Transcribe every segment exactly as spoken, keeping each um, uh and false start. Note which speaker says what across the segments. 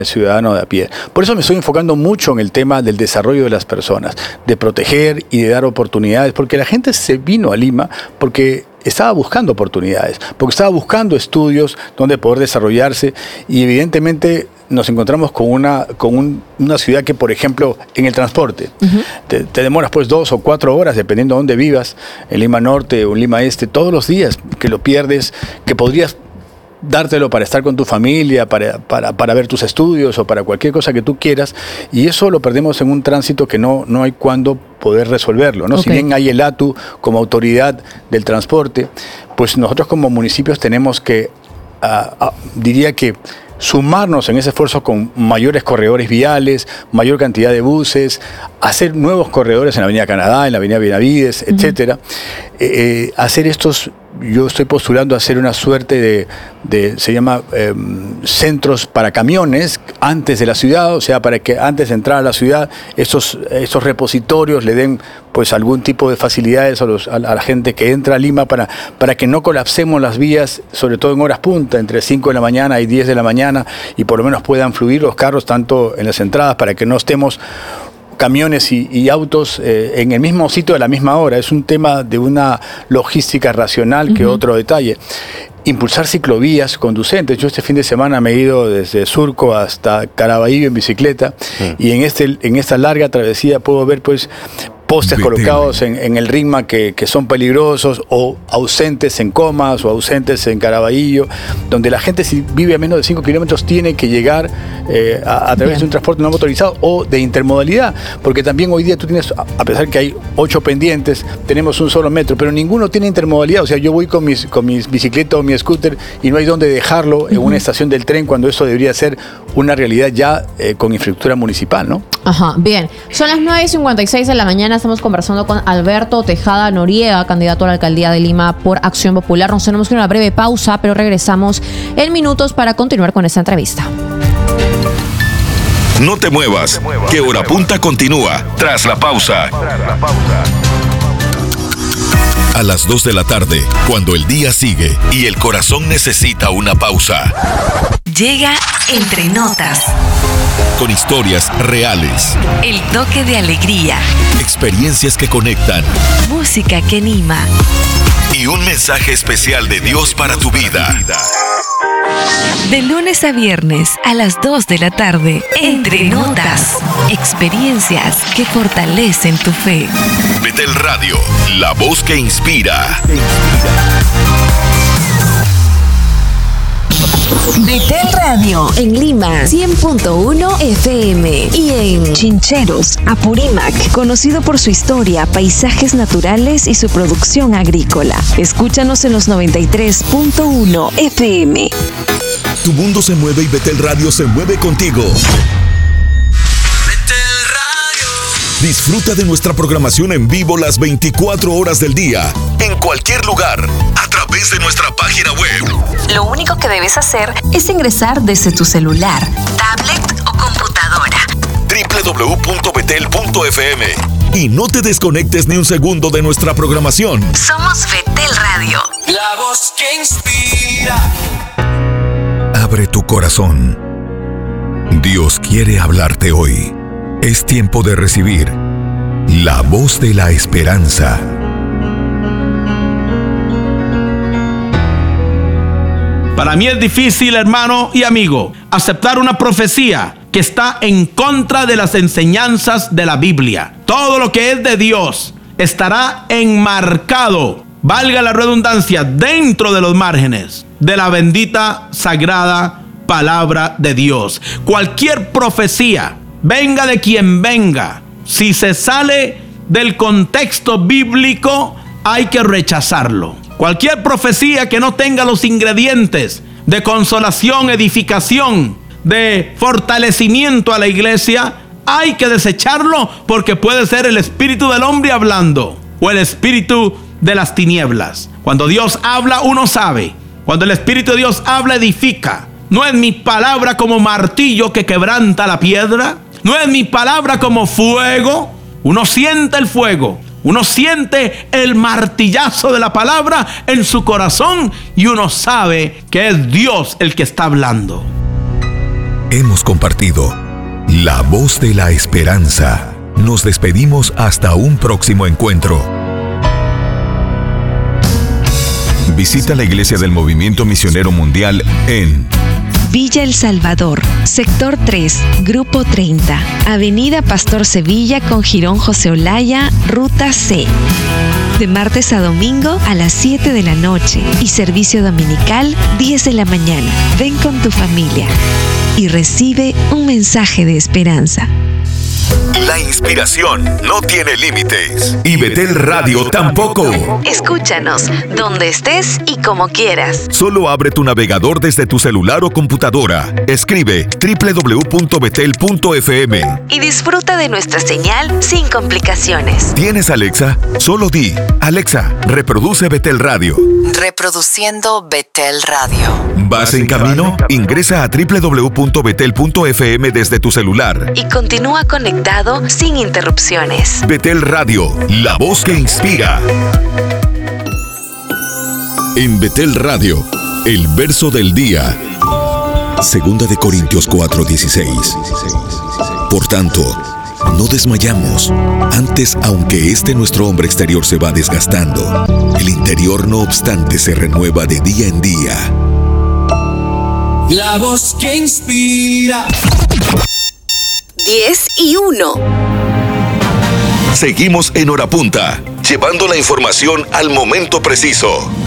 Speaker 1: el ciudadano de a pie. Por eso me estoy enfocando mucho en el tema del desarrollo de las personas, de proteger y de dar oportunidades, porque la gente se vino a Lima porque estaba buscando oportunidades, porque estaba buscando estudios donde poder desarrollarse, y evidentemente nos encontramos con una, con un, una ciudad que, por ejemplo, en el transporte, uh-huh. te, te demoras pues dos o cuatro horas, dependiendo de dónde vivas, en Lima Norte o en Lima Este, todos los días, que lo pierdes, que podrías dártelo para estar con tu familia, para, para, para ver tus estudios o para cualquier cosa que tú quieras, y eso lo perdemos en un tránsito que no, no hay cuándo poder resolverlo, ¿no? Okay. Si bien hay el A T U como autoridad del transporte, pues nosotros como municipios tenemos que, uh, uh, diría que, sumarnos en ese esfuerzo con mayores corredores viales, mayor cantidad de buses, hacer nuevos corredores en la Avenida Canadá, en la Avenida Benavides, uh-huh. etcétera. Eh, eh, hacer estos, yo estoy postulando a hacer una suerte de, de se llama eh, centros para camiones antes de la ciudad, o sea, para que antes de entrar a la ciudad, estos, estos repositorios le den pues algún tipo de facilidades a, los, a, a la gente que entra a Lima para, para que no colapsemos las vías, sobre todo en horas punta, entre cinco de la mañana y diez de la mañana, y por lo menos puedan fluir los carros tanto en las entradas, para que no estemos camiones y, y autos eh, en el mismo sitio a la misma hora. Es un tema de una logística racional que uh-huh. otro detalle. Impulsar ciclovías conducentes. Yo este fin de semana me he ido desde Surco hasta Caraballo en bicicleta, uh-huh. y en, este, en esta larga travesía puedo ver pues postes Vete. colocados en, en el Ritma que, que son peligrosos, o ausentes en Comas o ausentes en Caraballo, donde la gente, si vive a menos de cinco kilómetros, tiene que llegar eh, a, a través Bien. de un transporte no motorizado o de intermodalidad, porque también hoy día tú tienes, a pesar que hay ocho pendientes, tenemos un solo metro, pero ninguno tiene intermodalidad. O sea, yo voy con mis, con mis bicicletas o mi scooter y no hay dónde dejarlo uh-huh. en una estación del tren, cuando eso debería ser una realidad ya eh, con infraestructura municipal, ¿no?
Speaker 2: Ajá, bien. Son las nueve y cincuenta y seis de la mañana. Estamos conversando con Alberto Tejada Noriega, candidato a la alcaldía de Lima por Acción Popular. Nos tenemos que ir a una breve pausa, pero regresamos en minutos para continuar con esta entrevista.
Speaker 3: No te muevas, que Hora Punta continúa tras la pausa. A las dos de la tarde, cuando el día sigue y el corazón necesita una pausa.
Speaker 4: Llega Entre Notas.
Speaker 3: Con historias reales.
Speaker 4: El toque de alegría.
Speaker 3: Experiencias que conectan.
Speaker 4: Música que anima.
Speaker 3: Y un mensaje especial de Dios para tu vida.
Speaker 4: De lunes a viernes a las dos de la tarde. Entre Notas. Experiencias que fortalecen tu fe.
Speaker 3: Betel Radio, la voz que inspira.
Speaker 4: Betel Radio en Lima cien punto uno F M y en Chincheros, Apurímac, conocido por su historia, paisajes naturales y su producción agrícola. Escúchanos en los noventa y tres punto uno F M.
Speaker 3: Tu mundo se mueve y Betel Radio se mueve contigo. Disfruta de nuestra programación en vivo las veinticuatro horas del día, en cualquier lugar, a través de nuestra página web.
Speaker 4: Lo único que debes hacer es ingresar desde tu celular, tablet o computadora.
Speaker 3: doble u doble u doble u punto betel punto f m. Y no te desconectes ni un segundo de nuestra programación.
Speaker 4: Somos Betel Radio.
Speaker 5: La voz que inspira.
Speaker 3: Abre tu corazón. Dios quiere hablarte hoy. Es tiempo de recibir la voz de la esperanza.
Speaker 6: Para mí es difícil, hermano y amigo, aceptar una profecía que está en contra de las enseñanzas de la Biblia. Todo lo que es de Dios estará enmarcado, valga la redundancia, dentro de los márgenes de la bendita, sagrada palabra de Dios. Cualquier profecía, venga de quien venga, si se sale del contexto bíblico, hay que rechazarlo. Cualquier profecía que no tenga los ingredientes de consolación, edificación, de fortalecimiento a la iglesia, hay que desecharlo, porque puede ser el espíritu del hombre hablando o el espíritu de las tinieblas. Cuando Dios habla, uno sabe. Cuando el Espíritu de Dios habla, edifica. No es mi palabra como martillo que quebranta la piedra. No es mi palabra como fuego. Uno siente el fuego. Uno siente el martillazo de la palabra en su corazón y uno sabe que es Dios el que está hablando.
Speaker 3: hemos compartido. La voz de la esperanza. Nos despedimos hasta un próximo encuentro. Visita la Iglesia del Movimiento Misionero Mundial en
Speaker 4: Villa El Salvador, Sector tres, Grupo treinta, Avenida Pastor Sevilla con Jirón José Olaya, Ruta C. De martes a domingo a las siete de la noche y servicio dominical diez de la mañana. Ven con tu familia y recibe un mensaje de esperanza.
Speaker 3: La inspiración no tiene límites. Y Betel Radio tampoco.
Speaker 4: Escúchanos donde estés y como quieras.
Speaker 3: Solo abre tu navegador desde tu celular o computadora. Escribe doble u doble u doble u punto betel punto efe eme.
Speaker 4: Y disfruta de nuestra señal sin complicaciones.
Speaker 3: ¿Tienes Alexa? Solo di, Alexa, reproduce Betel Radio.
Speaker 7: Reproduciendo Betel Radio.
Speaker 3: ¿Vas en camino? Ingresa a doble u doble u doble u punto betel punto efe eme desde tu celular.
Speaker 4: Y continúa conectado sin interrupciones.
Speaker 3: Betel Radio, la voz que inspira. En Betel Radio, el verso del día. Segunda de Corintios cuatro dieciséis. Por tanto, no desmayamos. Antes, aunque este nuestro hombre exterior se va desgastando, el interior no obstante se renueva de día en día.
Speaker 5: La voz que inspira.
Speaker 4: diez y uno.
Speaker 3: Seguimos en Hora Punta, llevando la información al momento preciso.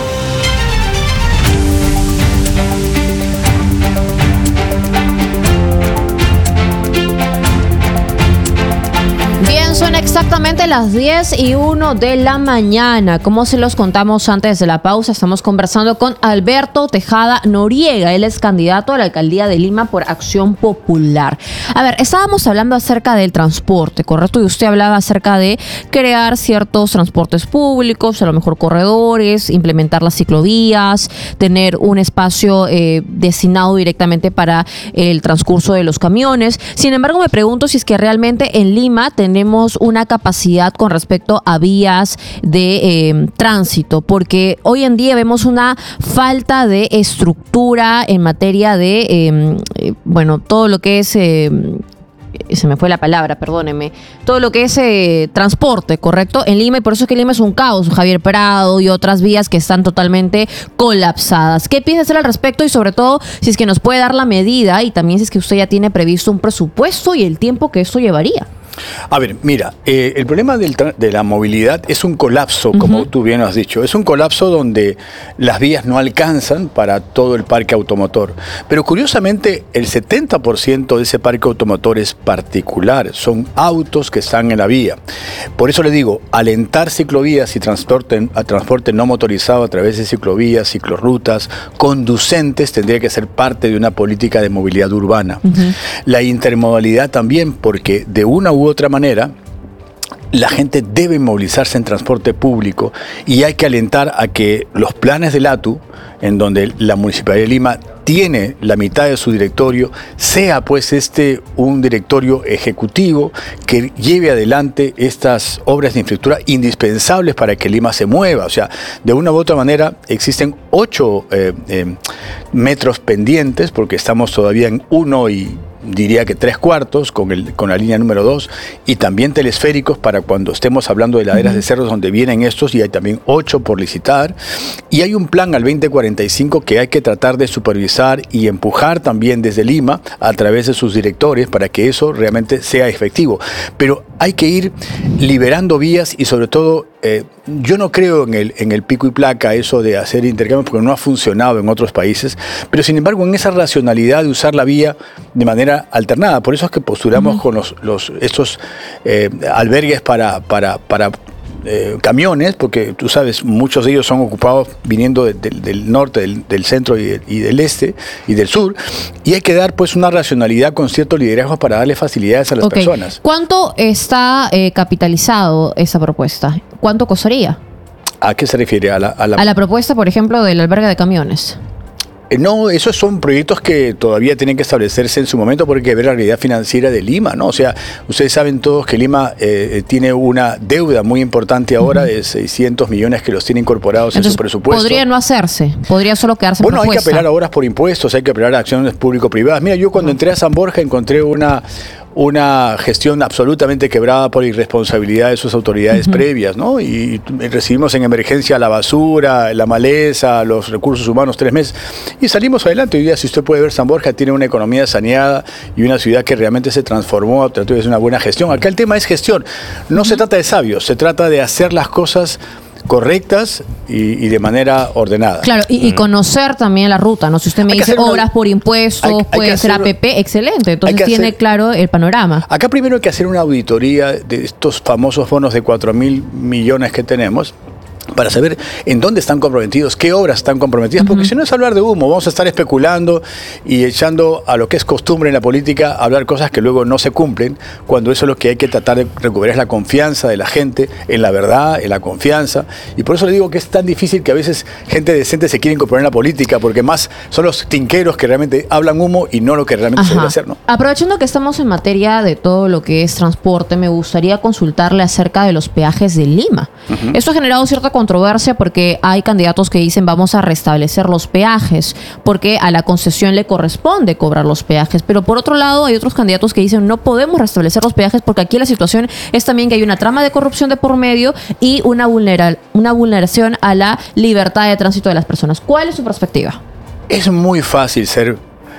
Speaker 2: Son exactamente las diez y uno de la mañana. Como se los contamos antes de la pausa, estamos conversando con Alberto Tejada Noriega. Él es candidato a la alcaldía de Lima por Acción Popular. A ver, estábamos hablando acerca del transporte, ¿correcto? Y usted hablaba acerca de crear ciertos transportes públicos, a lo mejor corredores, implementar las ciclovías, tener un espacio eh, destinado directamente para el transcurso de los camiones. Sin embargo, me pregunto si es que realmente en Lima tenemos una capacidad con respecto a vías de eh, tránsito, porque hoy en día vemos una falta de estructura en materia de, eh, eh, bueno, todo lo que es... Eh, se me fue la palabra, perdóneme, todo lo que es eh, transporte, ¿correcto? En Lima, y por eso es que Lima es un caos, Javier Prado y otras vías que están totalmente colapsadas. ¿Qué piensa hacer al respecto? Y sobre todo, si es que nos puede dar la medida y también si es que usted ya tiene previsto un presupuesto y el tiempo que esto llevaría.
Speaker 1: A ver, mira, eh, el problema del de la movilidad es un colapso, como uh-huh. tú bien has dicho. Es un colapso donde las vías no alcanzan para todo el parque automotor. Pero curiosamente, el setenta por ciento de ese parque automotor es particular. Son autos que están en la vía. Por eso le digo, alentar ciclovías y transporte, a transporte no motorizado a través de ciclovías, ciclorrutas, conducentes, tendría que ser parte de una política de movilidad urbana. Uh-huh. La intermodalidad también, porque de una u otra manera, la gente debe movilizarse en transporte público y hay que alentar a que los planes del A T U, en donde la Municipalidad de Lima tiene la mitad de su directorio, sea pues este un directorio ejecutivo que lleve adelante estas obras de infraestructura indispensables para que Lima se mueva. O sea, de una u otra manera existen ocho eh, eh, metros pendientes, porque estamos todavía en uno y diría que tres cuartos con, el, con la línea número dos, y también telesféricos para cuando estemos hablando de laderas uh-huh. de cerros donde vienen estos, y hay también ocho por licitar, y hay un plan al veinte cuarenta y cinco que hay que tratar de supervisar y empujar también desde Lima a través de sus directores para que eso realmente sea efectivo. Pero hay que ir liberando vías y sobre todo eh, yo no creo en el, en el pico y placa, eso de hacer intercambios, porque no ha funcionado en otros países, pero sin embargo en esa racionalidad de usar la vía de manera alternada. Por eso es que postulamos uh-huh. con los, los, estos eh, albergues para, para, para eh, camiones, porque tú sabes, muchos de ellos son ocupados viniendo de, de, del norte, del, del centro y, de, y del este y del sur, y hay que dar pues una racionalidad con cierto liderazgo para darle facilidades a las okay. personas.
Speaker 2: ¿Cuánto está eh, capitalizado esa propuesta? ¿Cuánto costaría?
Speaker 1: ¿A qué se refiere? A la, a la...
Speaker 2: a la propuesta, por ejemplo, del albergue de camiones.
Speaker 1: Eh, No, esos son proyectos que todavía tienen que establecerse en su momento porque hay que ver la realidad financiera de Lima, ¿no? O sea, ustedes saben todos que Lima eh, tiene una deuda muy importante ahora uh-huh. de seiscientos millones que los tiene incorporados Entonces, en su presupuesto.
Speaker 2: Podría no hacerse, podría solo quedarse en
Speaker 1: Bueno,
Speaker 2: propuesta.
Speaker 1: hay que apelar a obras por impuestos, hay que apelar a acciones público-privadas. Mira, yo cuando uh-huh. entré a San Borja encontré una... una gestión absolutamente quebrada por irresponsabilidad de sus autoridades uh-huh. previas, ¿no? Y recibimos en emergencia la basura, la maleza, los recursos humanos tres meses y salimos adelante. Hoy día, si usted puede ver, San Borja tiene una economía saneada y una ciudad que realmente se transformó, trató de hacer una buena gestión. Acá el tema es gestión. No uh-huh. se trata de sabios, se trata de hacer las cosas correctas y, y de manera ordenada.
Speaker 2: Claro, y, y conocer también la ruta, ¿no? Si usted me dice obras una, por impuestos, hay, hay puede ser A P P, excelente, entonces tiene hacer, claro el panorama.
Speaker 1: Acá primero hay que hacer una auditoría de estos famosos bonos de cuatro mil millones que tenemos, para saber en dónde están comprometidos, qué obras están comprometidas, porque uh-huh. si no es hablar de humo, vamos a estar especulando y echando a lo que es costumbre en la política, hablar cosas que luego no se cumplen, cuando eso es lo que hay que tratar de recuperar es la confianza de la gente, en la verdad, en la confianza, y por eso le digo que es tan difícil que a veces gente decente se quiere incorporar en la política, porque más son los tinqueros que realmente hablan humo y no lo que realmente Ajá. se debe hacer, ¿no?
Speaker 2: Aprovechando que estamos en materia de todo lo que es transporte, me gustaría consultarle acerca de los peajes de Lima. Uh-huh. Esto ha generado cierta controversia porque hay candidatos que dicen vamos a restablecer los peajes porque a la concesión le corresponde cobrar los peajes, pero por otro lado hay otros candidatos que dicen no podemos restablecer los peajes porque aquí la situación es también que hay una trama de corrupción de por medio y una, vulnera- una vulneración a la libertad de tránsito de las personas. ¿Cuál es su perspectiva?
Speaker 1: Es muy fácil ser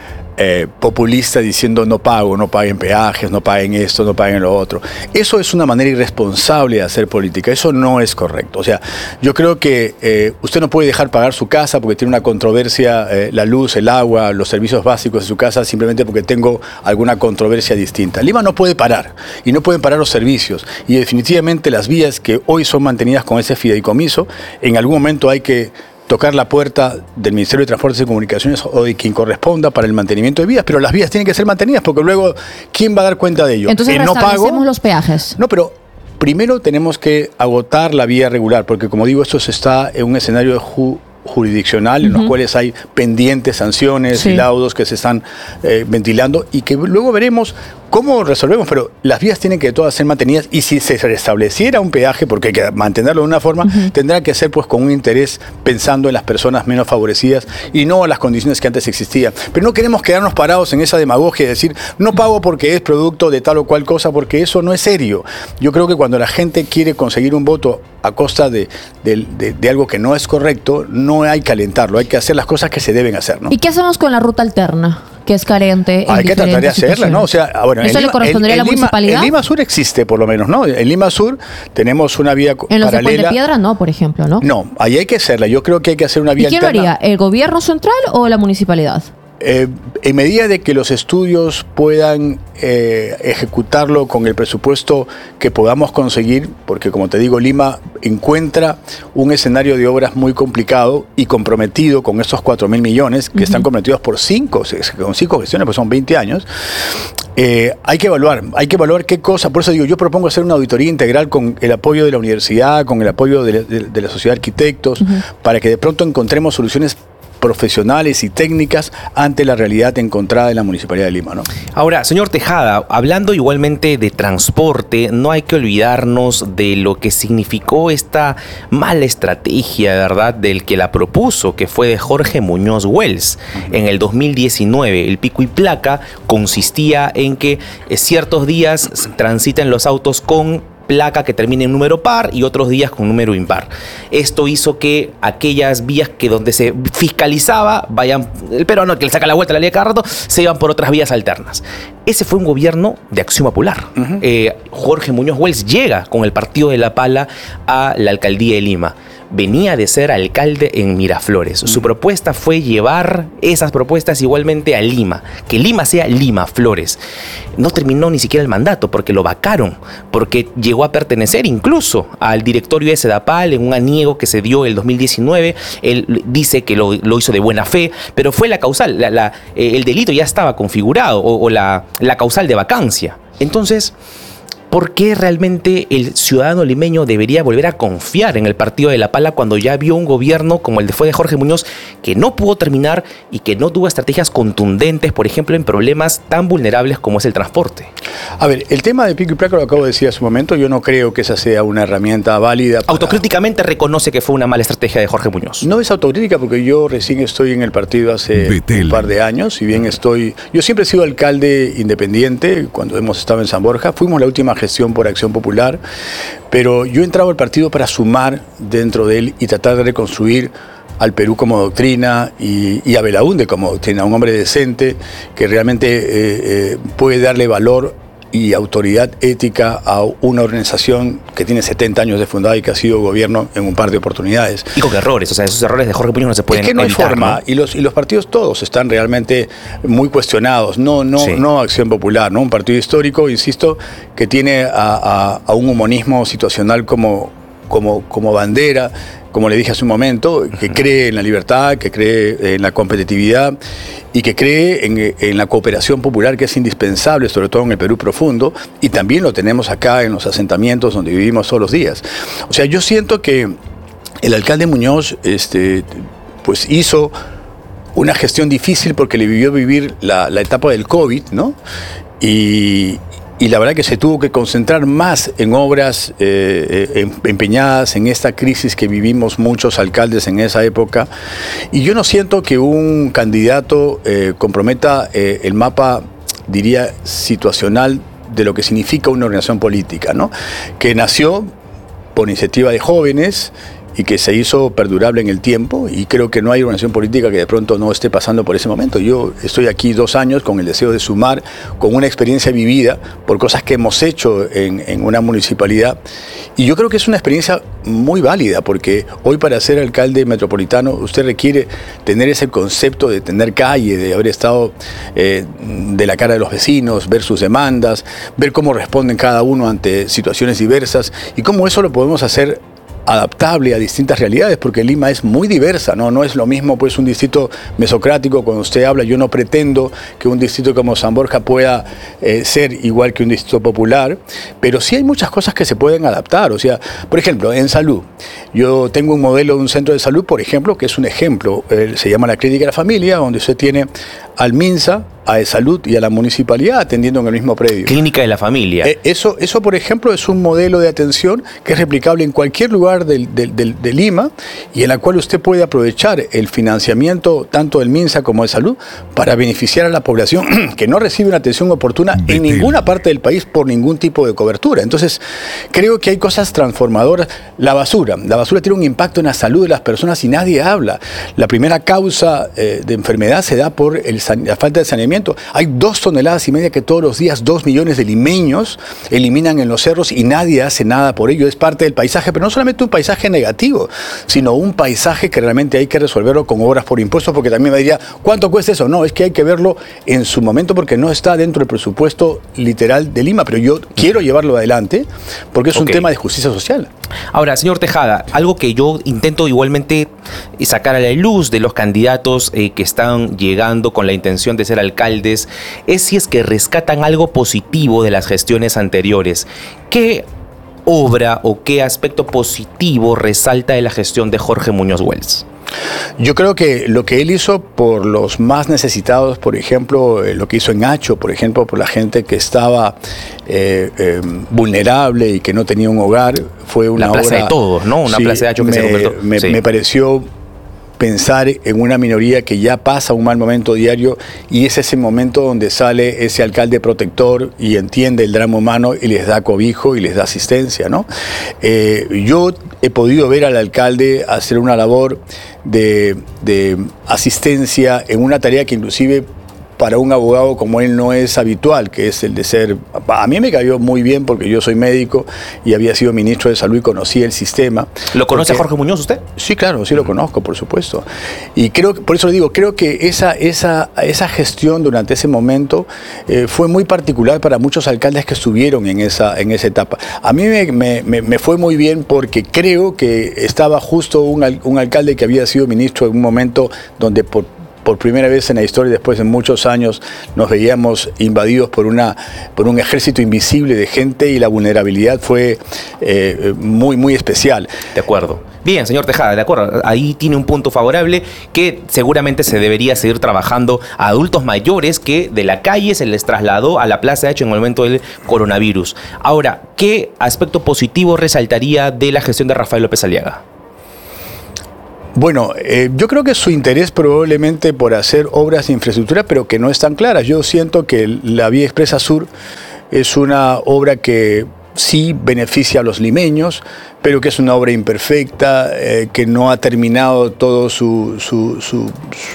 Speaker 1: Eh, populista diciendo no pago, no paguen peajes, no paguen esto, no paguen lo otro. Eso es una manera irresponsable de hacer política, eso no es correcto. O sea, yo creo que eh, usted no puede dejar pagar su casa porque tiene una controversia, eh, la luz, el agua, los servicios básicos de su casa, simplemente porque tengo alguna controversia distinta. Lima no puede parar, y no pueden parar los servicios, y definitivamente las vías que hoy son mantenidas con ese fideicomiso, en algún momento hay que tocar la puerta del Ministerio de Transportes y Comunicaciones o de quien corresponda para el mantenimiento de vías, pero las vías tienen que ser mantenidas porque luego, ¿quién va a dar cuenta de ello?
Speaker 2: Entonces,
Speaker 1: eh, no pago,
Speaker 2: los peajes.
Speaker 1: No, pero primero tenemos que agotar la vía regular, porque como digo, esto se está en un escenario de ju jurisdiccional uh-huh. en los cuales hay pendientes sanciones sí. y laudos que se están eh, ventilando y que luego veremos cómo resolvemos, pero las vías tienen que todas ser mantenidas y si se restableciera un peaje, porque hay que mantenerlo de una forma, uh-huh. tendrá que ser pues con un interés pensando en las personas menos favorecidas y no en las condiciones que antes existían. Pero no queremos quedarnos parados en esa demagogia de decir no pago porque es producto de tal o cual cosa, porque eso no es serio. Yo creo que cuando la gente quiere conseguir un voto a costa de, de, de, de algo que no es correcto, no hay que alentarlo, hay que hacer las cosas que se deben hacer, ¿no?
Speaker 2: ¿Y qué hacemos con la ruta alterna, que es carente?
Speaker 1: Hay que tratar de hacerla, ¿no? O sea, bueno,
Speaker 2: ¿eso le correspondería a la municipalidad?
Speaker 1: En Lima Sur existe, por lo menos, ¿no? En Lima Sur tenemos una vía paralela.
Speaker 2: En los de Puente Piedra no, por ejemplo, ¿no?
Speaker 1: No, ahí hay que hacerla. Yo creo que hay que hacer una vía
Speaker 2: alterna. ¿Y quién lo haría? ¿El gobierno central o la municipalidad?
Speaker 1: Eh, en medida de que los estudios puedan eh, ejecutarlo con el presupuesto que podamos conseguir, porque como te digo, Lima encuentra un escenario de obras muy complicado y comprometido con estos cuatro mil millones que uh-huh. están comprometidos por cinco, con cinco gestiones, pues son veinte años. Eh, hay que evaluar, hay que evaluar qué cosa, por eso digo, yo propongo hacer una auditoría integral con el apoyo de la universidad, con el apoyo de, de, de la sociedad de arquitectos, uh-huh. para que de pronto encontremos soluciones profesionales y técnicas ante la realidad encontrada en la Municipalidad de Lima, ¿no?
Speaker 8: Ahora, señor Tejada, hablando igualmente de transporte, no hay que olvidarnos de lo que significó esta mala estrategia, ¿verdad?, del que la propuso, que fue de Jorge Muñoz Wells. Uh-huh. En el dos mil diecinueve, el pico y placa consistía en que eh, ciertos días transitan los autos con placa que termine en número par y otros días con número impar. Esto hizo que aquellas vías que donde se fiscalizaba vayan, el peruano que le saca la vuelta a la ley cada rato, se iban por otras vías alternas. Ese fue un gobierno de Acción Popular. Uh-huh. eh, Jorge Muñoz Wells llega con el Partido de la Pala a la alcaldía de Lima. Venía de ser alcalde en Miraflores. Su propuesta fue llevar esas propuestas igualmente a Lima, que Lima sea Lima Flores. No terminó ni siquiera el mandato porque lo vacaron, porque llegó a pertenecer incluso al directorio de Sedapal en un aniego que se dio el dos mil diecinueve. Él dice que lo, lo hizo de buena fe, pero fue la causal, la, la, eh, el delito ya estaba configurado o, o la, la causal de vacancia. Entonces, ¿por qué realmente el ciudadano limeño debería volver a confiar en el Partido de la Pala cuando ya vio un gobierno como el de fue de Jorge Muñoz que no pudo terminar y que no tuvo estrategias contundentes, por ejemplo, en problemas tan vulnerables como es el transporte?
Speaker 1: A ver, el tema de pico y placa lo acabo de decir hace un momento, yo no creo que esa sea una herramienta válida. Para...
Speaker 8: Autocríticamente reconoce que fue una mala estrategia de Jorge Muñoz.
Speaker 1: No es autocrítica porque yo recién estoy en el partido hace Betel. un par de años, si bien estoy... Yo siempre he sido alcalde independiente, cuando hemos estado en San Borja, fuimos la última gestión por Acción Popular, pero yo he entrado al partido para sumar dentro de él y tratar de reconstruir al Perú como doctrina y, y a Belaúnde como doctrina, un hombre decente que realmente eh, eh, puede darle valor y autoridad ética a una organización que tiene setenta años de fundada y que ha sido gobierno en un par de oportunidades.
Speaker 8: Y con errores, o sea, esos errores de Jorge Muñoz no se pueden evitar. Es que no hay forma,
Speaker 1: ¿no? y, los, y los partidos todos están realmente muy cuestionados, no, no, sí. no Acción Popular, ¿no? Un partido histórico, insisto, que tiene a, a, a un humanismo situacional como, como, como bandera, como le dije hace un momento, que cree en la libertad, que cree en la competitividad y que cree en, en la cooperación popular, que es indispensable, sobre todo en el Perú profundo, y también lo tenemos acá en los asentamientos donde vivimos todos los días. O sea, yo siento que el alcalde Muñoz este, pues hizo una gestión difícil porque le vivió vivir la, la etapa del COVID, ¿no? Y... Y la verdad que se tuvo que concentrar más en obras eh, empeñadas en esta crisis que vivimos muchos alcaldes en esa época. Y yo no siento que un candidato eh, comprometa eh, el mapa, diría, situacional de lo que significa una organización política, ¿no? Que nació por iniciativa de jóvenes y que se hizo perdurable en el tiempo, y creo que no hay organización política que de pronto no esté pasando por ese momento. Yo estoy aquí dos años con el deseo de sumar, con una experiencia vivida por cosas que hemos hecho en, en una municipalidad, y yo creo que es una experiencia muy válida, porque hoy para ser alcalde metropolitano usted requiere tener ese concepto de tener calle, de haber estado eh, de la cara de los vecinos, ver sus demandas, ver cómo responden cada uno ante situaciones diversas, y cómo eso lo podemos hacer adaptable a distintas realidades, porque Lima es muy diversa, ¿no? No es lo mismo pues un distrito mesocrático. Cuando usted habla, yo no pretendo que un distrito como San Borja pueda eh, ser igual que un distrito popular, pero sí hay muchas cosas que se pueden adaptar. O sea, por ejemplo, en salud, yo tengo un modelo de un centro de salud, por ejemplo, que es un ejemplo, eh, se llama la Clínica de la Familia, donde usted tiene al MINSA, a Salud y a la municipalidad atendiendo en el mismo predio.
Speaker 8: Clínica de la Familia.
Speaker 1: Eh, eso, eso, por ejemplo, es un modelo de atención que es replicable en cualquier lugar del, del, del, de Lima, y en la cual usted puede aprovechar el financiamiento tanto del MINSA como de Salud para beneficiar a la población que no recibe una atención oportuna Betel. en ninguna parte del país por ningún tipo de cobertura. Entonces, creo que hay cosas transformadoras. La basura. La basura tiene un impacto en la salud de las personas y nadie habla. La primera causa eh, de enfermedad se da por el, la falta de saneamiento. Hay dos toneladas y media que todos los días dos millones de limeños eliminan en los cerros y nadie hace nada por ello. Es parte del paisaje, pero no solamente un paisaje negativo, sino un paisaje que realmente hay que resolverlo con obras por impuestos, porque también me diría, ¿cuánto cuesta eso? No, es que hay que verlo en su momento porque no está dentro del presupuesto literal de Lima, pero yo quiero llevarlo adelante porque es okay. un tema de justicia social.
Speaker 8: Ahora, señor Tejada, algo que yo intento igualmente sacar a la luz de los candidatos eh, que están llegando con la intención de ser alcaldes es si es que rescatan algo positivo de las gestiones anteriores. ¿Qué obra o qué aspecto positivo resalta de la gestión de Jorge Muñoz Wells?
Speaker 1: Yo creo que lo que él hizo por los más necesitados, por ejemplo, eh, lo que hizo en Hacho, por ejemplo, por la gente que estaba eh, eh, vulnerable y que no tenía un hogar, fue una obra...
Speaker 8: La plaza de todos, ¿no? Una
Speaker 1: sí,
Speaker 8: plaza de Hacho que
Speaker 1: me,
Speaker 8: se convirtió...
Speaker 1: Me, sí. me pareció pensar en una minoría que ya pasa un mal momento diario, y es ese momento donde sale ese alcalde protector y entiende el drama humano y les da cobijo y les da asistencia, ¿no? Eh, yo he podido ver al alcalde hacer una labor de, de asistencia en una tarea que inclusive para un abogado como él no es habitual, que es el de ser... A mí me cayó muy bien porque yo soy médico y había sido ministro de Salud y conocía el sistema.
Speaker 8: ¿Lo conoce
Speaker 1: porque,
Speaker 8: a Jorge Muñoz usted?
Speaker 1: Sí, claro, sí lo conozco, por supuesto. Y creo, por eso le digo, creo que esa, esa, esa gestión durante ese momento eh, fue muy particular para muchos alcaldes que estuvieron en esa, en esa etapa. A mí me, me, me fue muy bien porque creo que estaba justo un, un alcalde que había sido ministro en un momento donde por por primera vez en la historia, después de muchos años, nos veíamos invadidos por, una, por un ejército invisible de gente y la vulnerabilidad fue eh, muy, muy especial.
Speaker 8: De acuerdo. Bien, señor Tejada, de acuerdo. Ahí tiene un punto favorable que seguramente se debería seguir trabajando a adultos mayores que de la calle se les trasladó a la plaza de hecho en el momento del coronavirus. Ahora, ¿qué aspecto positivo resaltaría de la gestión de Rafael López Aliaga?
Speaker 1: Bueno, eh, yo creo que su interés probablemente por hacer obras de infraestructura, pero que no están claras. Yo siento que la Vía Expresa Sur es una obra que sí beneficia a los limeños, pero que es una obra imperfecta, eh, que no ha terminado todo su, su, su,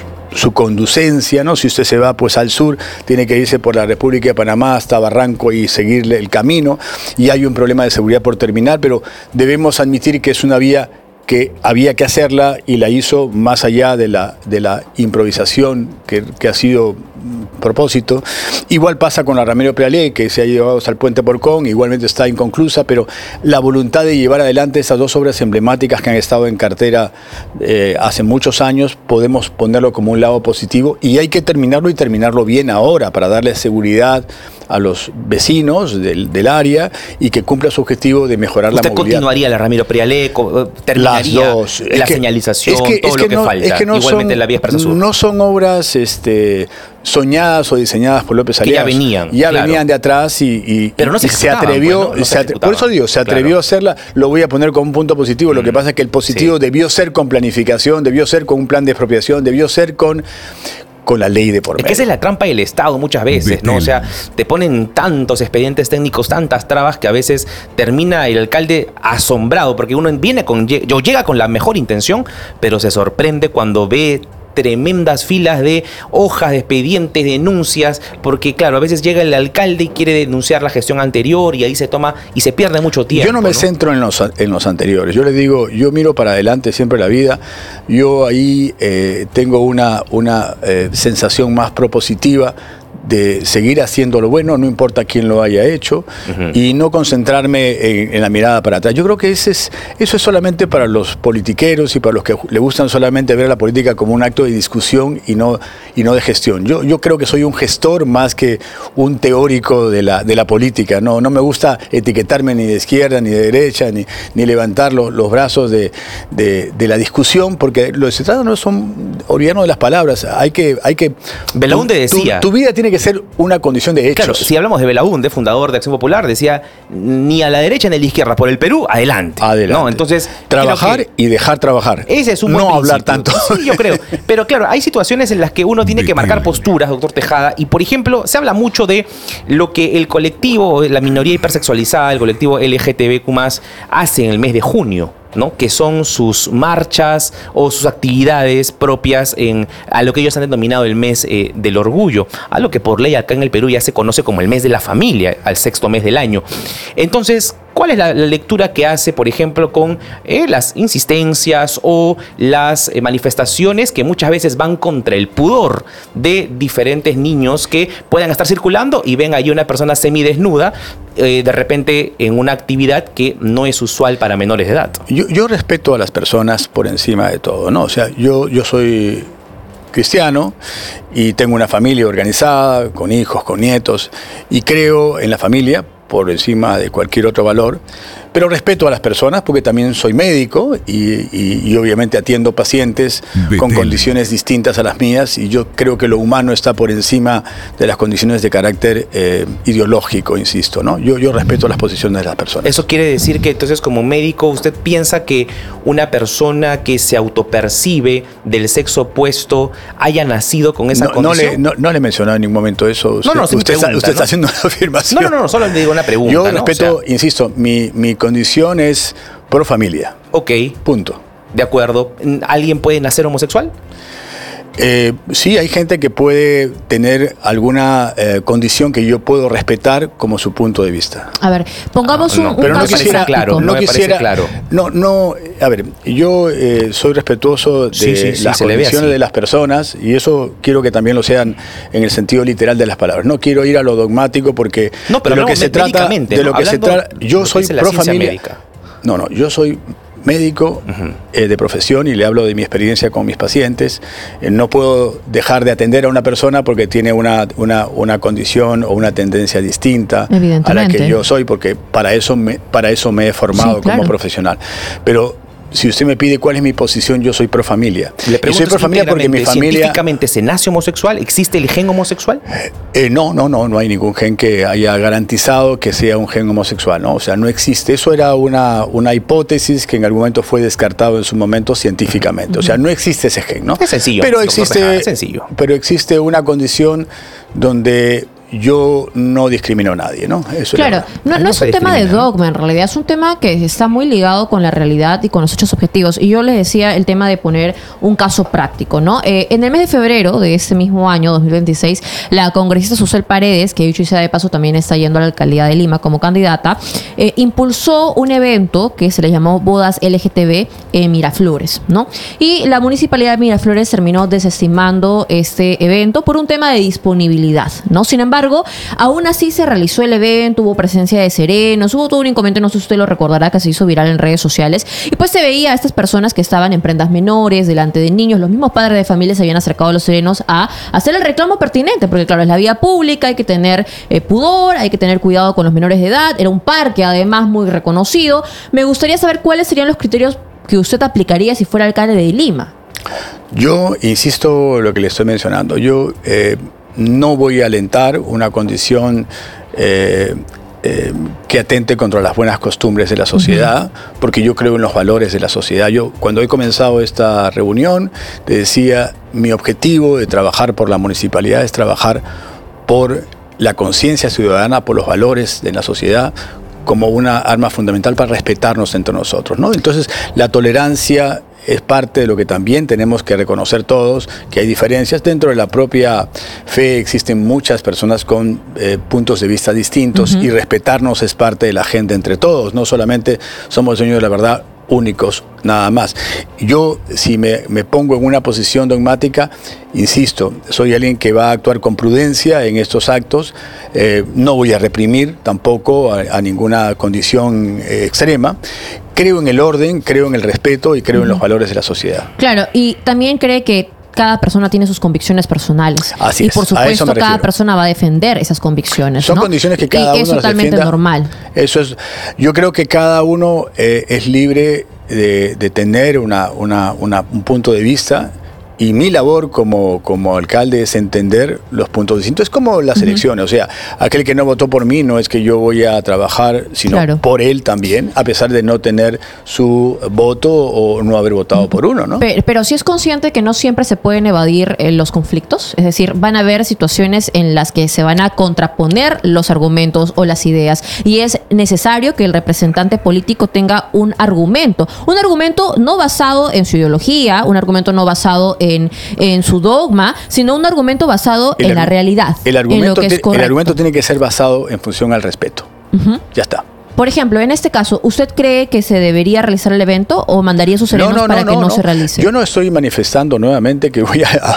Speaker 1: su conducencia, ¿no? Si usted se va pues al sur, tiene que irse por la República de Panamá hasta Barranco y seguirle el camino, y hay un problema de seguridad por terminar, pero debemos admitir que es una vía que había que hacerla y la hizo más allá de la, de la improvisación que, que ha sido propósito. Igual pasa con la Ramiro Prealé, que se ha llevado hasta el Puente Porcón, igualmente está inconclusa, pero la voluntad de llevar adelante esas dos obras emblemáticas que han estado en cartera eh, hace muchos años, podemos ponerlo como un lado positivo y hay que terminarlo y terminarlo bien ahora para darle seguridad a los vecinos del, del área y que cumpla su objetivo de mejorar la movilidad.
Speaker 8: ¿Usted continuaría la Ramiro Prealé, terminaría
Speaker 1: Las dos.
Speaker 8: la
Speaker 1: que,
Speaker 8: señalización,
Speaker 1: es que,
Speaker 8: todo
Speaker 1: es que
Speaker 8: lo que
Speaker 1: no,
Speaker 8: falta?
Speaker 1: Es que no
Speaker 8: Igualmente
Speaker 1: son,
Speaker 8: la Vía Expresa Sur.
Speaker 1: No son obras este, soñadas o diseñadas por López Aliaga.
Speaker 8: Que ya venían.
Speaker 1: Ya
Speaker 8: claro.
Speaker 1: venían de atrás y, y,
Speaker 8: Pero no se,
Speaker 1: y se atrevió.
Speaker 8: pues, no, no
Speaker 1: se atre, por eso digo, se atrevió
Speaker 8: claro.
Speaker 1: a hacerla. Lo voy a poner como un punto positivo. Mm. Lo que pasa es que el positivo sí. debió ser con planificación, debió ser con un plan de expropiación, debió ser con... con la ley de por medio.
Speaker 8: Es que esa es la trampa del Estado muchas veces, ¿no? O sea, te ponen tantos expedientes técnicos, tantas trabas que a veces termina el alcalde asombrado porque uno viene con, yo llega con la mejor intención, pero se sorprende cuando ve tremendas filas de hojas de expedientes, denuncias, porque claro, a veces llega el alcalde y quiere denunciar la gestión anterior y ahí se toma y se pierde mucho tiempo.
Speaker 1: Yo no me
Speaker 8: ¿no?
Speaker 1: centro en los, en los anteriores, yo les digo, yo miro para adelante siempre la vida, yo ahí eh, tengo una, una eh, sensación más propositiva de seguir haciendo lo bueno, no importa quién lo haya hecho, uh-huh. y no concentrarme en, en la mirada para atrás. Yo creo que ese es, eso es solamente para los politiqueros y para los que le gustan solamente ver la política como un acto de discusión y no, y no de gestión. Yo, yo creo que soy un gestor más que un teórico de la, de la política. No, no me gusta etiquetarme ni de izquierda, ni de derecha, ni, ni levantar los, los brazos de, de, de la discusión, porque lo que se trata no son olvidarnos de las palabras. Hay que... Hay que
Speaker 8: Belaúnde decía...
Speaker 1: Tu, tu vida tiene que ser una condición de hechos.
Speaker 8: Claro, si hablamos de Belaúnde, fundador de Acción Popular, decía ni a la derecha ni a la izquierda, por el Perú, adelante.
Speaker 1: Adelante.
Speaker 8: ¿No? Entonces,
Speaker 1: trabajar y dejar trabajar.
Speaker 8: Ese es un
Speaker 1: no
Speaker 8: buen
Speaker 1: hablar tanto.
Speaker 8: Sí, yo creo. Pero claro, hay situaciones en las que uno tiene que marcar posturas, doctor Tejada, y por ejemplo, se habla mucho de lo que el colectivo, la minoría hipersexualizada, el colectivo L G T B Q más, hace en el mes de junio, ¿no? Que son sus marchas o sus actividades propias en a lo que ellos han denominado el mes eh, del orgullo, a lo que por ley acá en el Perú ya se conoce como el mes de la familia, al sexto mes del año. Entonces, ¿cuál es la, la lectura que hace, por ejemplo, con eh, las insistencias o las eh, manifestaciones que muchas veces van contra el pudor de diferentes niños que puedan estar circulando y ven ahí una persona semidesnuda eh, de repente en una actividad que no es usual para menores de edad?
Speaker 1: Yo, yo respeto a las personas por encima de todo, ¿no? O sea, yo, yo soy cristiano y tengo una familia organizada, con hijos, con nietos, y creo en la familia por encima de cualquier otro valor, pero respeto a las personas porque también soy médico y, y, y obviamente atiendo pacientes Betel. Con condiciones distintas a las mías, y yo creo que lo humano está por encima de las condiciones de carácter eh, ideológico, insisto, ¿no? Yo, yo respeto las posiciones de las personas.
Speaker 8: Eso quiere decir que entonces como médico usted piensa que una persona que se autopercibe del sexo opuesto haya nacido con esa
Speaker 1: no,
Speaker 8: condición.
Speaker 1: No le, no, no le he mencionado en ningún momento eso. Usted,
Speaker 8: no, no, si
Speaker 1: usted,
Speaker 8: pregunta,
Speaker 1: está, usted
Speaker 8: ¿no?
Speaker 1: está haciendo una afirmación.
Speaker 8: No, no, no, solo le digo una pregunta.
Speaker 1: Yo
Speaker 8: ¿no?
Speaker 1: respeto,
Speaker 8: o sea,
Speaker 1: insisto, mi, mi condición es pro familia.
Speaker 8: Ok.
Speaker 1: Punto.
Speaker 8: De acuerdo. ¿Alguien puede nacer homosexual?
Speaker 1: Eh, sí, hay gente que puede tener alguna eh, condición que yo puedo respetar como su punto de vista.
Speaker 2: A ver, pongamos
Speaker 8: ah, no,
Speaker 2: un,
Speaker 8: pero
Speaker 2: un
Speaker 8: no
Speaker 2: caso
Speaker 8: quisiera, claro,
Speaker 1: no,
Speaker 8: no
Speaker 1: quisiera,
Speaker 8: claro.
Speaker 1: No, no, a ver, yo eh, soy respetuoso de
Speaker 8: sí, sí, sí,
Speaker 1: las condiciones de las personas, y eso quiero que también lo sean en el sentido literal de las palabras. No quiero ir a lo dogmático porque
Speaker 8: no, pero
Speaker 1: de lo que se trata, de lo
Speaker 8: ¿no?
Speaker 1: que se trata, yo soy pro familia. Médica. No, no, yo soy médico uh-huh. eh, de profesión y le hablo de mi experiencia con mis pacientes. Eh, no puedo dejar de atender a una persona porque tiene una, una, una condición o una tendencia distinta a la que yo soy, porque para eso me, para eso me he formado sí, claro. como profesional. Pero si usted me pide cuál es mi posición, yo soy pro familia.
Speaker 8: Le pregunto,
Speaker 1: y soy pro familia porque mi familia...
Speaker 8: ¿Científicamente se nace homosexual? ¿Existe el gen homosexual?
Speaker 1: Eh, no, no, no, no hay ningún gen que haya garantizado que sea un gen homosexual, ¿no? O sea, no existe. Eso era una, una hipótesis que en algún momento fue descartado en su momento científicamente. O sea, no existe ese gen, ¿no?
Speaker 8: Es sencillo.
Speaker 1: Pero existe,
Speaker 8: es sencillo.
Speaker 1: Pero existe una condición donde yo no discrimino a nadie, ¿no? Eso
Speaker 2: claro, no, no, no es un tema de dogma, en realidad es un tema que está muy ligado con la realidad y con los hechos objetivos. Y yo les decía el tema de poner un caso práctico, ¿no? Eh, en el mes de febrero de este mismo año, dos mil veintiséis, la congresista Susel Paredes, que dicho y sea de paso también está yendo a la alcaldía de Lima como candidata, eh, impulsó un evento que se le llamó Bodas L G T B en Miraflores, ¿no? Y la municipalidad de Miraflores terminó desestimando este evento por un tema de disponibilidad, ¿no? Sin embargo, aún así se realizó el evento, hubo presencia de serenos, hubo todo un inconveniente, no sé si usted lo recordará, que se hizo viral en redes sociales, y pues se veía a estas personas que estaban en prendas menores, delante de niños, los mismos padres de familia se habían acercado a los serenos a hacer el reclamo pertinente, porque claro, es la vía pública, hay que tener eh, pudor, hay que tener cuidado con los menores de edad, era un parque además muy reconocido. Me gustaría saber cuáles serían los criterios que usted aplicaría si fuera alcalde de Lima.
Speaker 1: Yo insisto lo que le estoy mencionando, yo... Eh, no voy a alentar una condición eh, eh, que atente contra las buenas costumbres de la sociedad, uh-huh. porque yo creo en los valores de la sociedad. Yo, cuando he comenzado esta reunión, te decía, mi objetivo de trabajar por la municipalidad es trabajar por la conciencia ciudadana, por los valores de la sociedad, como una arma fundamental para respetarnos entre nosotros, ¿no? Entonces, la tolerancia es parte de lo que también tenemos que reconocer todos, que hay diferencias. Dentro de la propia fe existen muchas personas con eh, puntos de vista distintos, uh-huh. y respetarnos es parte de la agenda entre todos. No solamente somos dueños de la verdad únicos, nada más. Yo, si me, me pongo en una posición dogmática, insisto, soy alguien que va a actuar con prudencia en estos actos, eh, no voy a reprimir tampoco a, a ninguna condición eh, extrema. Creo en el orden, creo en el respeto y creo uh-huh. en los valores de la sociedad.
Speaker 2: Claro, y también cree que cada persona tiene sus convicciones personales.
Speaker 1: Así
Speaker 2: y
Speaker 1: es,
Speaker 2: por supuesto cada persona va a defender esas convicciones.
Speaker 1: Son
Speaker 2: ¿no?
Speaker 1: condiciones que cada
Speaker 2: y
Speaker 1: uno
Speaker 2: es totalmente
Speaker 1: defienda.
Speaker 2: normal.
Speaker 1: Eso es. Yo creo que cada uno eh, es libre de, de tener una, una, una, un punto de vista. Y mi labor como, como alcalde es entender los puntos distintos. Es como las uh-huh. elecciones, o sea, aquel que no votó por mí no es que yo voy a trabajar, sino claro. por él también, a pesar de no tener su voto o no haber votado uh-huh. por uno, ¿no?
Speaker 2: Pero, pero sí es consciente que no siempre se pueden evadir eh, los conflictos, es decir, van a haber situaciones en las que se van a contraponer los argumentos o las ideas, y es necesario que el representante político tenga un argumento, un argumento no basado en su ideología, un argumento no basado en En, en su dogma, sino un argumento basado el en la realidad.
Speaker 1: El argumento, en lo que es el argumento tiene que ser basado en función al respeto. Uh-huh. Ya está.
Speaker 2: Por ejemplo, en este caso, ¿usted cree que se debería realizar el evento o mandaría sus serenos no, no, para no, que no, no se realice?
Speaker 1: Yo no estoy manifestando nuevamente que voy a...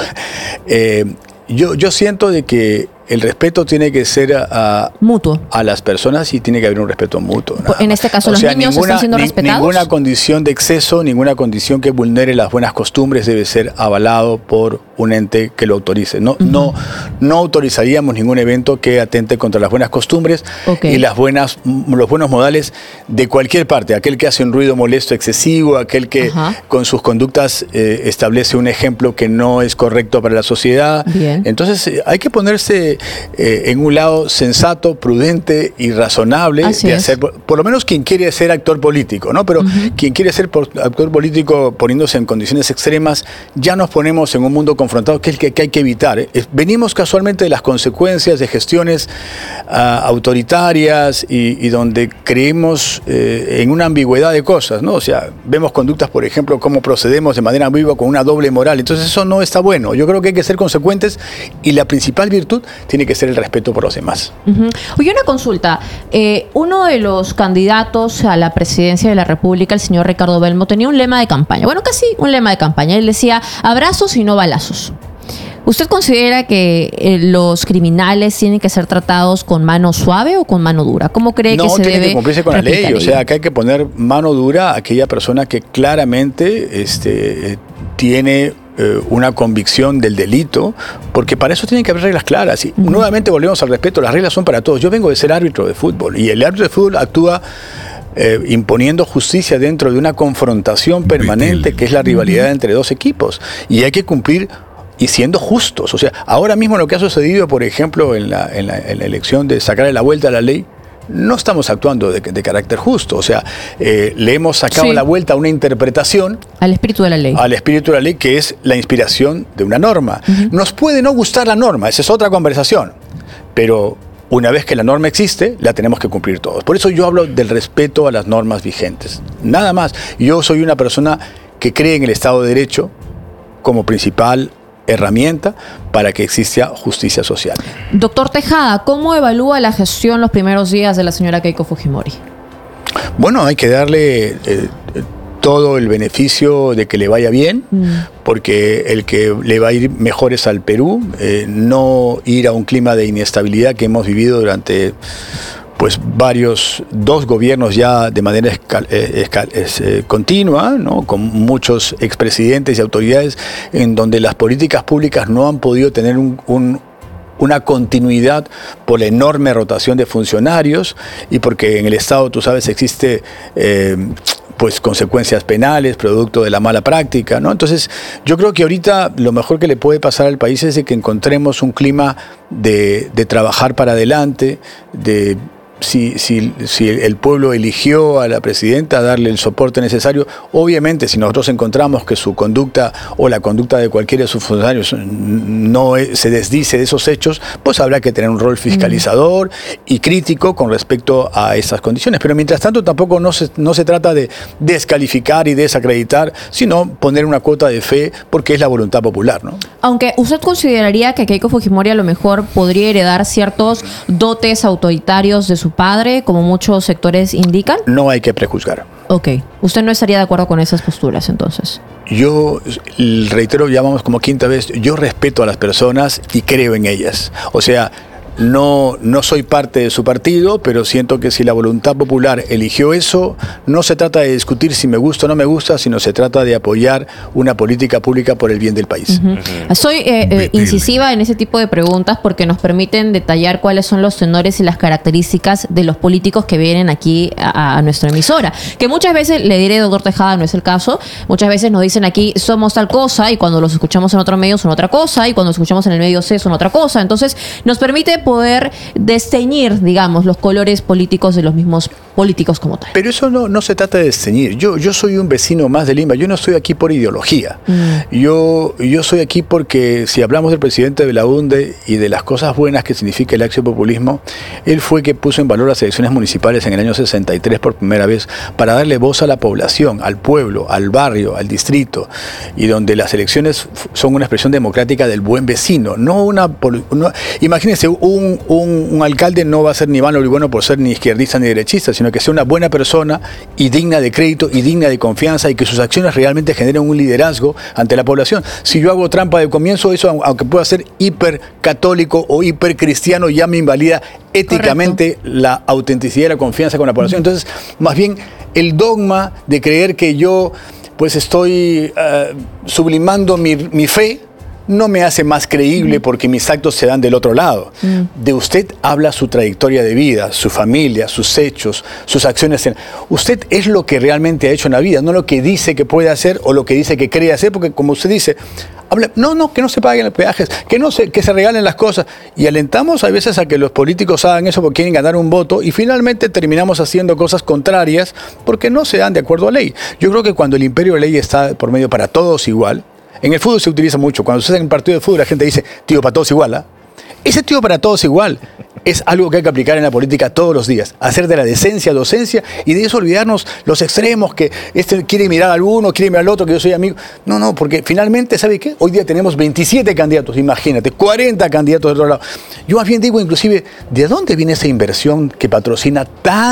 Speaker 1: Eh, yo, yo siento de que el respeto tiene que ser a, a,
Speaker 2: mutuo
Speaker 1: a las personas y tiene que haber un respeto mutuo.
Speaker 2: En este caso, ¿los sea, niños ninguna, están siendo
Speaker 1: ni,
Speaker 2: respetados?
Speaker 1: Ninguna condición de exceso, ninguna condición que vulnere las buenas costumbres debe ser avalado por un ente que lo autorice. No, uh-huh. no, no autorizaríamos ningún evento que atente contra las buenas costumbres okay. y las buenas, los buenos modales de cualquier parte. Aquel que hace un ruido molesto excesivo, aquel que uh-huh. con sus conductas eh, establece un ejemplo que no es correcto para la sociedad.
Speaker 2: Bien.
Speaker 1: Entonces, eh, hay que ponerse Eh, en un lado sensato, prudente y razonable
Speaker 2: Así
Speaker 1: de
Speaker 2: es.
Speaker 1: hacer, por, por lo menos quien quiere ser actor político, ¿no? Pero uh-huh. quien quiere ser por, actor político poniéndose en condiciones extremas, ya nos ponemos en un mundo confrontado que es el que, que hay que evitar. ¿eh? Venimos casualmente de las consecuencias de gestiones uh, autoritarias y, y donde creemos eh, en una ambigüedad de cosas, ¿no? O sea, vemos conductas, por ejemplo, cómo procedemos de manera ambigua con una doble moral. Entonces eso no está bueno. Yo creo que hay que ser consecuentes y la principal virtud tiene que ser el respeto por los demás.
Speaker 2: Uh-huh. Oye, una consulta. Eh, uno de los candidatos a la presidencia de la República, el señor Ricardo Belmo, tenía un lema de campaña. Bueno, casi un lema de campaña. Él decía, abrazos y no balazos. ¿Usted considera que eh, los criminales tienen que ser tratados con mano suave o con mano dura? ¿Cómo cree
Speaker 1: no,
Speaker 2: que se debe?
Speaker 1: No, tiene que cumplirse con la ley.
Speaker 2: ley?
Speaker 1: O sea, acá hay que poner mano dura a aquella persona que claramente este, tiene eh, una convicción del delito, porque para eso tienen que haber reglas claras. Y uh-huh. nuevamente volvemos al respeto, las reglas son para todos. Yo vengo de ser árbitro de fútbol y el árbitro de fútbol actúa Eh, imponiendo justicia dentro de una confrontación permanente que es la rivalidad entre dos equipos, y hay que cumplir y siendo justos. O sea, ahora mismo lo que ha sucedido, por ejemplo, en la, en la, en la elección de sacarle la vuelta a la ley, no estamos actuando de, de carácter justo. O sea, eh, le hemos sacado sí. la vuelta a una interpretación
Speaker 2: al espíritu de la ley.
Speaker 1: Al espíritu de la ley, que es la inspiración de una norma. Uh-huh. Nos puede no gustar la norma, esa es otra conversación, pero una vez que la norma existe, la tenemos que cumplir todos. Por eso yo hablo del respeto a las normas vigentes. Nada más. Yo soy una persona que cree en el Estado de Derecho como principal herramienta para que exista justicia social.
Speaker 2: Doctor Tejada, ¿cómo evalúa la gestión los primeros días de la señora Keiko Fujimori?
Speaker 1: Bueno, hay que darle eh, todo el beneficio de que le vaya bien, mm. porque el que le va a ir mejor es al Perú, eh, no ir a un clima de inestabilidad que hemos vivido durante pues varios, dos gobiernos ya de manera escal, eh, escal, es, eh, continua, ¿no? Con muchos expresidentes y autoridades en donde las políticas públicas no han podido tener un, un una continuidad por la enorme rotación de funcionarios y porque en el Estado, tú sabes, existe eh, pues consecuencias penales, producto de la mala práctica, ¿no? Entonces, yo creo que ahorita lo mejor que le puede pasar al país es de que encontremos un clima de, de trabajar para adelante, de Si, si, si el pueblo eligió a la presidenta, darle el soporte necesario. Obviamente, si nosotros encontramos que su conducta o la conducta de cualquiera de sus funcionarios no es, se desdice de esos hechos, pues habrá que tener un rol fiscalizador mm. y crítico con respecto a esas condiciones. Pero mientras tanto, tampoco no se, no se trata de descalificar y desacreditar, sino poner una cuota de fe porque es la voluntad popular, ¿no?
Speaker 2: Aunque usted consideraría que Keiko Fujimori a lo mejor podría heredar ciertos dotes autoritarios de su padre, como muchos sectores indican.
Speaker 1: No hay que prejuzgar.
Speaker 2: Ok. ¿Usted no estaría de acuerdo con esas posturas entonces?
Speaker 1: Yo reitero, ya vamos como quinta vez, yo respeto a las personas y creo en ellas. O sea, no, no soy parte de su partido, pero siento que si la voluntad popular eligió eso, no se trata de discutir si me gusta o no me gusta, sino se trata de apoyar una política pública por el bien del país.
Speaker 2: Uh-huh. Uh-huh. Soy eh, eh, incisiva en ese tipo de preguntas porque nos permiten detallar cuáles son los tenores y las características de los políticos que vienen aquí a, a nuestra emisora. Que muchas veces, le diré, doctor Tejada, no es el caso, muchas veces nos dicen aquí somos tal cosa y cuando los escuchamos en otro medio son otra cosa y cuando los escuchamos en el medio C son otra cosa. Entonces nos permite poder desteñir, digamos, los colores políticos de los mismos políticos como tal.
Speaker 1: Pero eso no, no se trata de desteñir. Yo, yo soy un vecino más de Lima. Yo no estoy aquí por ideología. Mm. Yo, yo soy aquí porque si hablamos del presidente Belaúnde y de las cosas buenas que significa el axiopopulismo, él fue que puso en valor las elecciones municipales en el año sesenta y tres por primera vez para darle voz a la población, al pueblo, al barrio, al distrito, y donde las elecciones son una expresión democrática del buen vecino, no una... No, imagínense, un Un, un alcalde no va a ser ni malo ni bueno por ser ni izquierdista ni derechista, sino que sea una buena persona y digna de crédito y digna de confianza y que sus acciones realmente generen un liderazgo ante la población. Si yo hago trampa de comienzo, eso aunque pueda ser hipercatólico o hipercristiano, ya me invalida éticamente Correcto. La autenticidad y la confianza con la población. Entonces, más bien, el dogma de creer que yo pues estoy uh, sublimando mi, mi fe, no me hace más creíble porque mis actos se dan del otro lado. Mm. De usted habla su trayectoria de vida, su familia, sus hechos, sus acciones. Usted es lo que realmente ha hecho en la vida, no lo que dice que puede hacer o lo que dice que cree hacer, porque como usted dice, habla, no, no, que no se paguen los peajes, que no se, que se regalen las cosas. Y alentamos a veces a que los políticos hagan eso porque quieren ganar un voto y finalmente terminamos haciendo cosas contrarias porque no se dan de acuerdo a ley. Yo creo que cuando el imperio de ley está por medio para todos igual, en el fútbol se utiliza mucho. Cuando se hace en un partido de fútbol, la gente dice, tío, para todos igual. ¿eh? Ese tío para todos igual es algo que hay que aplicar en la política todos los días. Hacer de la decencia docencia y de eso olvidarnos los extremos, que este quiere mirar al uno, quiere mirar al otro, que yo soy amigo. No, no, porque finalmente, ¿sabe qué? Hoy día tenemos veintisiete candidatos, imagínate, cuarenta candidatos de otro lado. Yo más bien digo, inclusive, ¿de dónde viene esa inversión que patrocina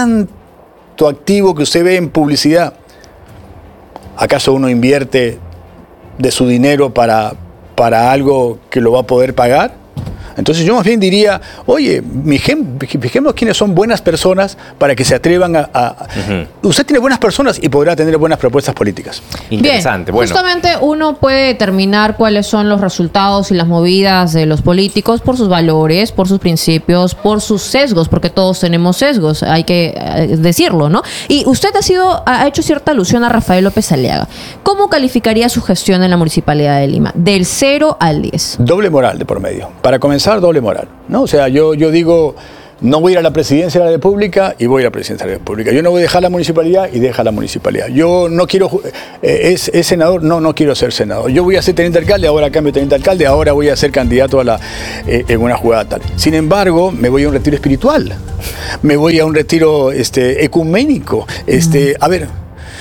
Speaker 1: tanto activo que usted ve en publicidad? ¿Acaso uno invierte de su dinero para para algo que lo va a poder pagar. Entonces yo más bien diría, oye, fijemos quiénes son buenas personas para que se atrevan a... a uh-huh. Usted tiene buenas personas y podrá tener buenas propuestas políticas.
Speaker 8: Interesante.
Speaker 2: Bien,
Speaker 8: bueno.
Speaker 2: Justamente uno puede determinar cuáles son los resultados y las movidas de los políticos por sus valores, por sus principios, por sus sesgos, porque todos tenemos sesgos, hay que eh, decirlo, ¿no? Y usted ha sido ha hecho cierta alusión a Rafael López Aliaga. ¿Cómo calificaría su gestión en la Municipalidad de Lima? Del cero al diez.
Speaker 1: Doble moral de por medio. Para comenzar, doble moral, ¿no? O sea, yo, yo digo, no voy a ir a la presidencia de la República y voy a la presidencia de la República. Yo no voy a dejar la municipalidad y deja la municipalidad. Yo no quiero, eh, es, es senador, no, no quiero ser senador. Yo voy a ser teniente alcalde, ahora cambio de teniente alcalde, ahora voy a ser candidato a la, eh, en una jugada tal. Sin embargo, me voy a un retiro espiritual, me voy a un retiro este, ecuménico. Este, a ver,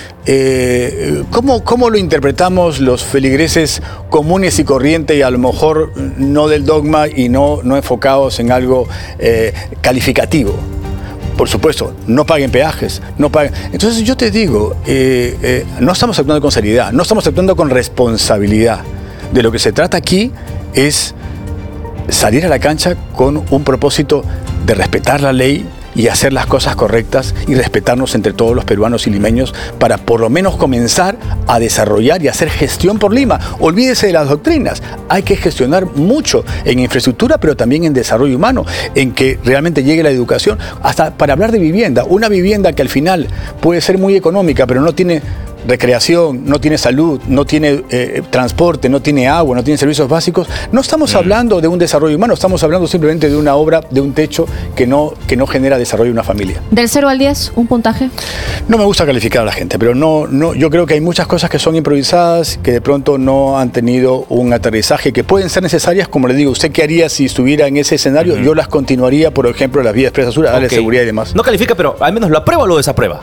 Speaker 1: Eh, ¿cómo, ¿Cómo lo interpretamos los feligreses comunes y corrientes y a lo mejor no del dogma y no, no enfocados en algo eh, calificativo? Por supuesto, no paguen peajes, no paguen. Entonces yo te digo, eh, eh, no estamos actuando con seriedad, no estamos actuando con responsabilidad. De lo que se trata aquí es salir a la cancha con un propósito de respetar la ley y hacer las cosas correctas y respetarnos entre todos los peruanos y limeños para por lo menos comenzar a desarrollar y hacer gestión por Lima. Olvídese de las doctrinas, hay que gestionar mucho en infraestructura, pero también en desarrollo humano, en que realmente llegue la educación, hasta para hablar de vivienda. Una vivienda que al final puede ser muy económica, pero no tiene recreación, no tiene salud, no tiene eh, transporte, no tiene agua, no tiene servicios básicos. No estamos mm. hablando de un desarrollo humano, estamos hablando simplemente de una obra, de un techo que no, que no genera desarrollo de una familia.
Speaker 2: ¿Del cero al diez, un puntaje?
Speaker 1: No me gusta calificar a la gente, pero no, no, yo creo que hay muchas cosas que son improvisadas, que de pronto no han tenido un aterrizaje, que pueden ser necesarias. Como le digo, ¿usted qué haría si estuviera en ese escenario? Mm. Yo las continuaría, por ejemplo, las vías expresas sur, darle okay. seguridad y demás.
Speaker 8: No califica, pero al menos lo aprueba o lo desaprueba.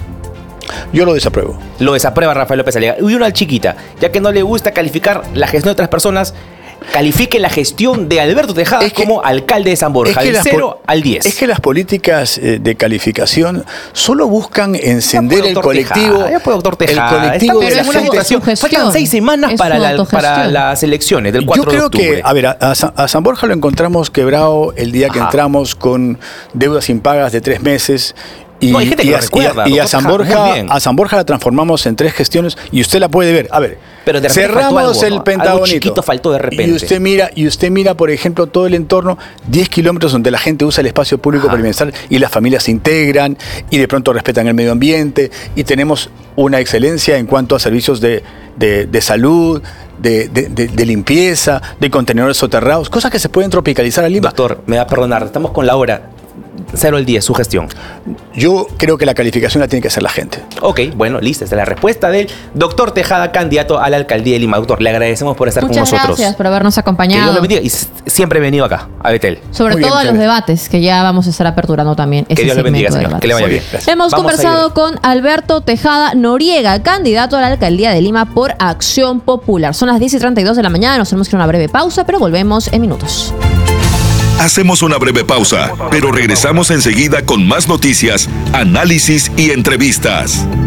Speaker 1: Yo lo desapruebo.
Speaker 8: Lo desaprueba Rafael López Aliaga. Y una chiquita, ya que no le gusta calificar la gestión de otras personas, califique la gestión de Alberto Tejada es que, como alcalde de San Borja, del cero al diez.
Speaker 1: Es que las políticas eh, de calificación solo buscan encender el colectivo.
Speaker 8: Tejada, ya puede, doctor Tejada.
Speaker 1: El colectivo
Speaker 8: Está,
Speaker 1: de la gente.
Speaker 8: Faltan seis semanas para, la, para las elecciones del cuatro de octubre.
Speaker 1: Yo creo que, a ver, a, a San Borja lo encontramos quebrado el día que Ajá. entramos con deudas impagas de tres meses. Y,
Speaker 8: no, hay gente que
Speaker 1: y,
Speaker 8: lo recuerda,
Speaker 1: y, a, y a, San Borja, a San Borja la transformamos en tres gestiones y usted la puede ver. A ver,
Speaker 8: pero de
Speaker 1: cerramos
Speaker 8: algo,
Speaker 1: el
Speaker 8: ¿no?
Speaker 1: Pentagonito.
Speaker 8: Algo chiquito faltó de repente.
Speaker 1: Y usted mira, y usted mira, por ejemplo, todo el entorno, diez kilómetros donde la gente usa el espacio público Ajá. para bienestar y las familias se integran y de pronto respetan el medio ambiente y tenemos una excelencia en cuanto a servicios de, de, de salud, de, de, de, de limpieza, de contenedores soterrados, cosas que se pueden tropicalizar a Lima.
Speaker 8: Doctor, me va a perdonar, estamos con la hora. cero al diez, su gestión.
Speaker 1: Yo creo que la calificación la tiene que hacer la gente.
Speaker 8: Ok, bueno, lista. Esta es la respuesta del doctor Tejada, candidato a la alcaldía de Lima. Doctor, le agradecemos por estar
Speaker 2: Muchas
Speaker 8: con nosotros.
Speaker 2: Muchas gracias por habernos acompañado.
Speaker 8: Que Dios lo bendiga. Y siempre he venido acá, a Betel.
Speaker 2: Sobre Muy todo bien, a los debates, que ya vamos a estar aperturando también.
Speaker 8: Que Dios le bendiga, señor. Que le vaya bien.
Speaker 2: Gracias. Hemos vamos conversado con Alberto Tejada Noriega, candidato a la alcaldía de Lima por Acción Popular. Son las diez y treinta y dos de la mañana. Nos tenemos que ir a una breve pausa, pero volvemos en minutos.
Speaker 3: Hacemos una breve pausa, pero regresamos enseguida con más noticias, análisis y entrevistas.